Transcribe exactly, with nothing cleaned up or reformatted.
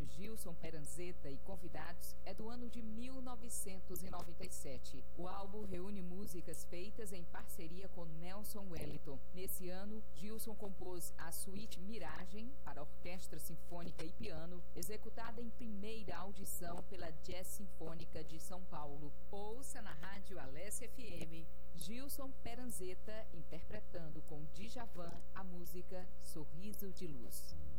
Gilson Peranzeta e Convidados é do ano de mil novecentos e noventa e sete. O álbum reúne músicas feitas em parceria com Nelson Wellington. Nesse ano, Gilson compôs a suíte Miragem para orquestra sinfônica e piano, executada em primeira audição pela Jazz Sinfônica de São Paulo. Ouça na Rádio Alessia F M, Gilson Peranzeta interpretando com Djavan a música Sorriso de Luz.